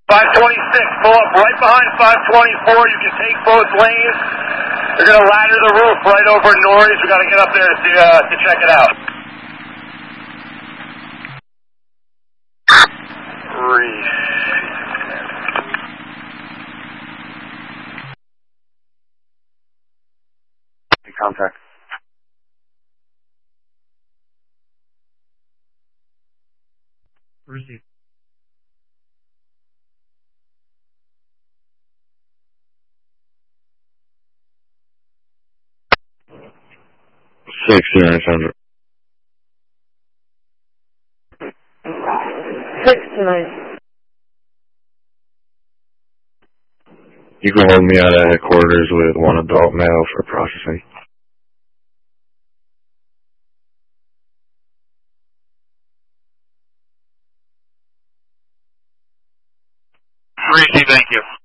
526, pull up right behind 524. You can take both lanes. They're going to ladder the roof right over Norris. We got to get up there to check it out. Contact. Receive. $6,900. 6-9. You can hold me out at headquarters with one adult male for processing. Receive, thank you.